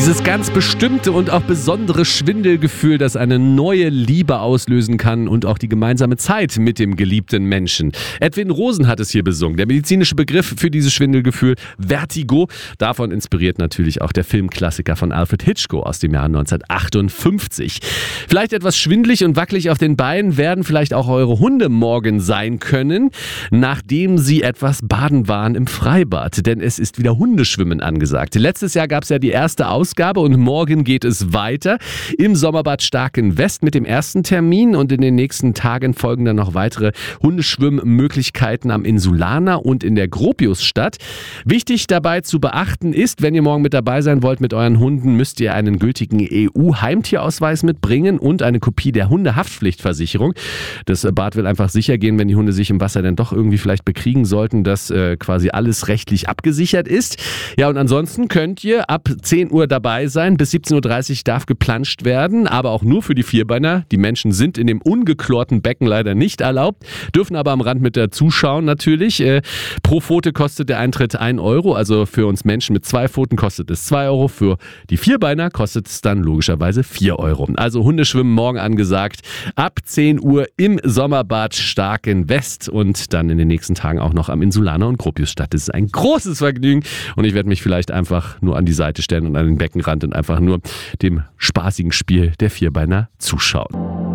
Dieses ganz bestimmte und auch besondere Schwindelgefühl, das eine neue Liebe auslösen kann und auch die gemeinsame Zeit mit dem geliebten Menschen. Edwin Rosen hat es hier besungen. Der medizinische Begriff für dieses Schwindelgefühl, Vertigo. Davon inspiriert natürlich auch der Filmklassiker von Alfred Hitchcock aus dem Jahr 1958. Vielleicht etwas schwindelig und wackelig auf den Beinen werden vielleicht auch eure Hunde morgen sein können, nachdem sie etwas baden waren im Freibad. Denn es ist wieder Hundeschwimmen angesagt. Letztes Jahr gab es ja die erste Ausgabe und morgen geht es weiter im Sommerbad Starkenwest mit dem ersten Termin und in den nächsten Tagen folgen dann noch weitere Hundeschwimmmöglichkeiten am Insulaner und in der Gropiusstadt. Wichtig dabei zu beachten ist, wenn ihr morgen mit dabei sein wollt mit euren Hunden, müsst ihr einen gültigen EU-Heimtierausweis mitbringen und eine Kopie der Hundehaftpflichtversicherung. Das Bad will einfach sicher gehen, wenn die Hunde sich im Wasser dann doch irgendwie vielleicht bekriegen sollten, dass quasi alles rechtlich abgesichert ist. Ja, und ansonsten könnt ihr ab 10 Uhr dabei sein. Bis 17.30 Uhr darf geplanscht werden, aber auch nur für die Vierbeiner. Die Menschen sind in dem ungeklorten Becken leider nicht erlaubt, dürfen aber am Rand mit zuschauen natürlich. Pro Pfote kostet der Eintritt 1 Euro, also für uns Menschen mit 2 Pfoten kostet es 2 Euro. Für die Vierbeiner kostet es dann logischerweise 4 Euro. Also Hundeschwimmen morgen angesagt, ab 10 Uhr im Sommerbad Starkenwest und dann in den nächsten Tagen auch noch am Insulaner und Gropiusstadt. Das ist ein großes Vergnügen und ich werde mich vielleicht einfach nur an die Seite stellen und an den Beckenrand und einfach nur dem spaßigen Spiel der Vierbeiner zuschauen.